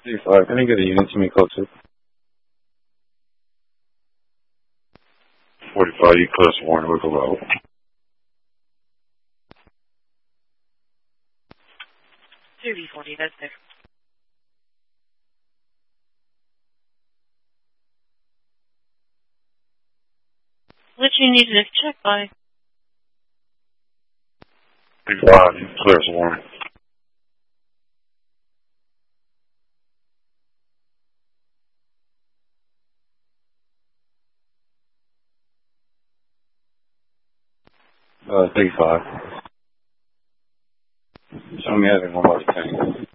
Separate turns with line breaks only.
35, can I get a unit to me closer? 45, you close warning with a low.
3040, that's there. What you need to check by?
35, you clears warning. Uh, 35. Show me having one more thing.